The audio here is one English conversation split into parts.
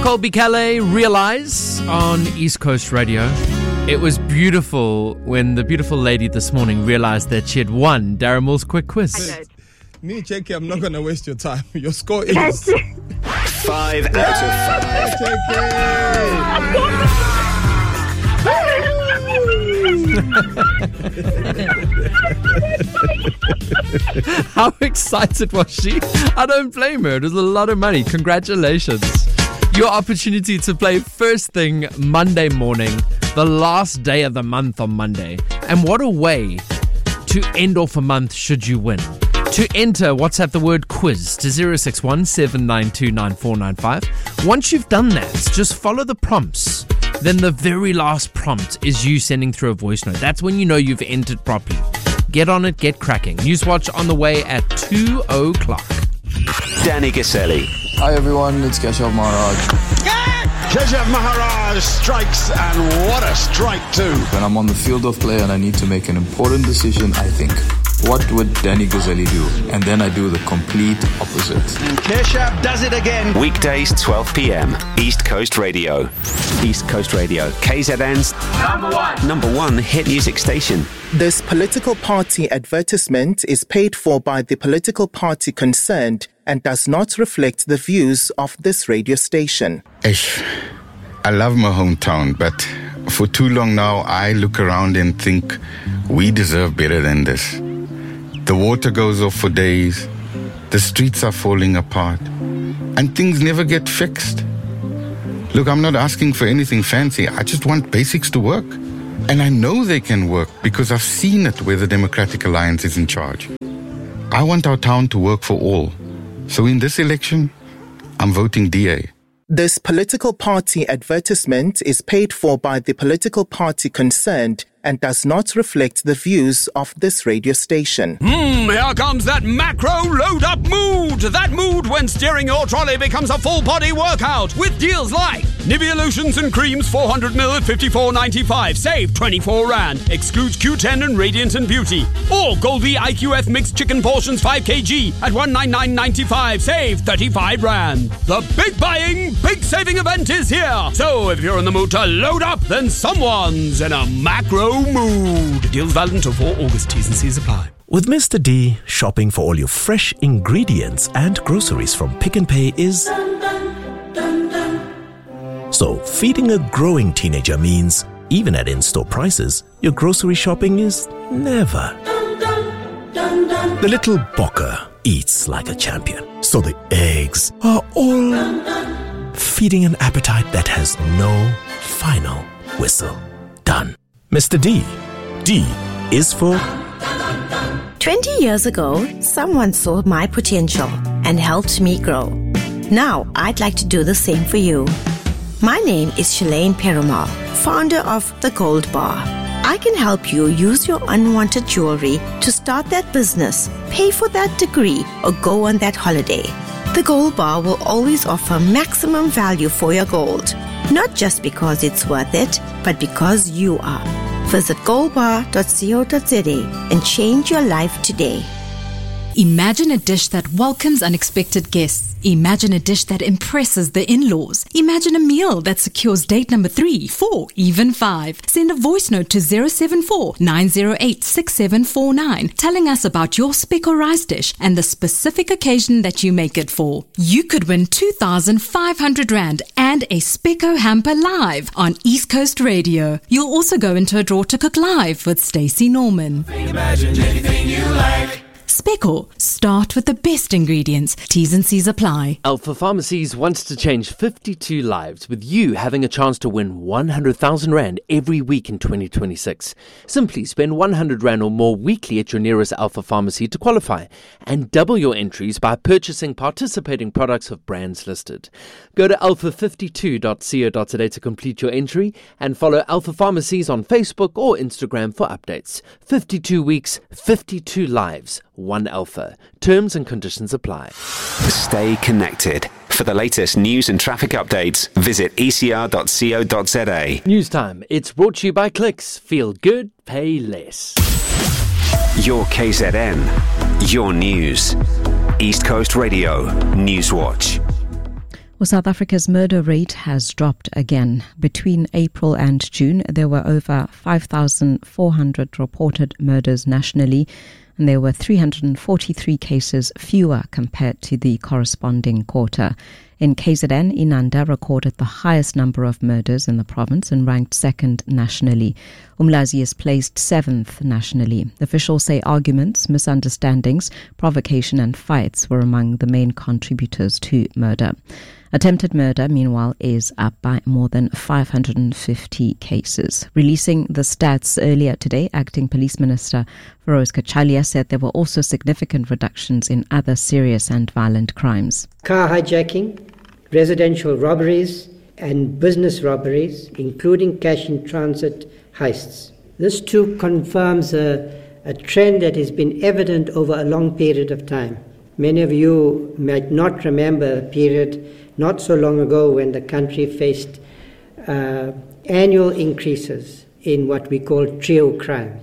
Colby Calais, Realize on East Coast Radio. It was beautiful when the beautiful lady this morning realized that she had won Darren Moore's quick quiz. Me, Checky, I'm not going to waste your time. Your score is 5 out of 5. How excited was she? I don't blame her. It was a lot of money. Congratulations. Your opportunity to play first thing Monday morning, the last day of the month on Monday. And what a way to end off a month should you win. To enter, WhatsApp the word quiz to 061 792 9495. Once you've done that, just follow the prompts. Then the very last prompt is you sending through a voice note. That's when you know you've entered properly. Get on it, get cracking. Newswatch on the way at 2 o'clock. Danny Gaselli. Hi everyone, it's Keshav Maharaj. Keshav Maharaj strikes, and what a strike too. When I'm on the field of play and I need to make an important decision, I think, what would Danny Gaselli do? And then I do the complete opposite. And Keshav does it again. Weekdays 12 p.m. East Coast Radio. East Coast Radio, KZN's number one hit music station. This political party advertisement is paid for by the political party concerned and does not reflect the views of this radio station. I love my hometown, but for too long now, I look around and think we deserve better than this. The water goes off for days, the streets are falling apart, and things never get fixed. Look, I'm not asking for anything fancy. I just want basics to work. And I know they can work because I've seen it where the Democratic Alliance is in charge. I want our town to work for all. So in this election, I'm voting DA. This political party advertisement is paid for by the political party concerned and does not reflect the views of this radio station. Here comes that macro load-up mood. That mood when steering your trolley becomes a full-body workout with deals like Nivea lotions and creams 400ml at 54.95. Save 24 Rand. Excludes Q10 and Radiant and Beauty. Or Goldie IQF mixed chicken portions 5 kg at 199.95. Save 35 Rand. The big buying, big saving event is here. So if you're in the mood to load up, then someone's in a macro mood. Deals valid until 4 August. T's and C's apply. With Mr. D, shopping for all your fresh ingredients and groceries from Pick and Pay is... So, feeding a growing teenager means, even at in-store prices, your grocery shopping is never. The little Bokker eats like a champion, so the eggs are all feeding an appetite that has no final whistle. Done. Mr. D. D is for... 20 years ago, someone saw my potential and helped me grow. Now, I'd like to do the same for you. My name is Shalane Perumal, founder of The Gold Bar. I can help you use your unwanted jewelry to start that business, pay for that degree, or go on that holiday. The Gold Bar will always offer maximum value for your gold. Not just because it's worth it, but because you are. Visit goldbar.co.za and change your life today. Imagine a dish that welcomes unexpected guests. Imagine a dish that impresses the in-laws. Imagine a meal that secures date number 3, 4, even 5. Send a voice note to 074-908-6749 telling us about your speck or rice dish and the specific occasion that you make it for. You could win 2,500 Rand and a Specco hamper live on East Coast Radio. You'll also go into a draw to cook live with Stacey Norman. Imagine anything you like. Specco. Start with the best ingredients. T's and C's apply. Alpha Pharmacies wants to change 52 lives with you having a chance to win 100,000 Rand every week in 2026. Simply spend 100 Rand or more weekly at your nearest Alpha Pharmacy to qualify and double your entries by purchasing participating products of brands listed. Go to alpha52.co.za to complete your entry and follow Alpha Pharmacies on Facebook or Instagram for updates. 52 weeks, 52 lives. One Alpha. Terms and conditions apply. Stay connected. For the latest news and traffic updates, visit ecr.co.za. News time. It's brought to you by Clicks. Feel good, pay less. Your KZN. Your news. East Coast Radio. Newswatch. Well, South Africa's murder rate has dropped again. Between April and June, there were over 5,400 reported murders nationally, and there were 343 cases fewer compared to the corresponding quarter. In KZN, Inanda recorded the highest number of murders in the province and ranked second nationally. Umlazi is placed 7th nationally. Officials say arguments, misunderstandings, provocation and fights were among the main contributors to murder. Attempted murder, meanwhile, is up by more than 550 cases. Releasing the stats earlier today, Acting Police Minister Feroz Kachalia said there were also significant reductions in other serious and violent crimes. Car hijacking, residential robberies and business robberies, including cash-in-transit heists. This too confirms a trend that has been evident over a long period of time. Many of you might not remember a period not so long ago when the country faced annual increases in what we call trio crime.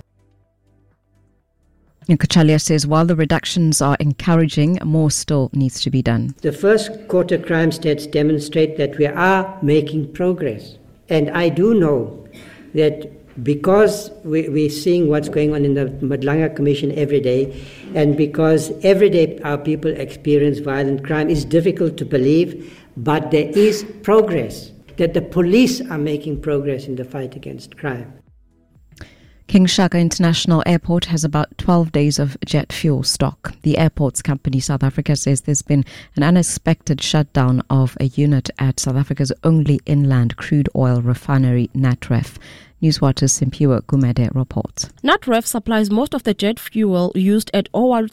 Kachalia says while the reductions are encouraging, more still needs to be done. The first quarter crime stats demonstrate that we are making progress. And I do know that because we're seeing what's going on in the Madlanga Commission every day, and because every day our people experience violent crime, it's difficult to believe, but there is progress, that the police are making progress in the fight against crime. King Shaka International Airport has about 12 days of jet fuel stock. The airport's company, South Africa, says there's been an unexpected shutdown of a unit at South Africa's only inland crude oil refinery, Natref. Newswater's Simpiwa Gumede reports. Natref supplies most of the jet fuel used at Orwell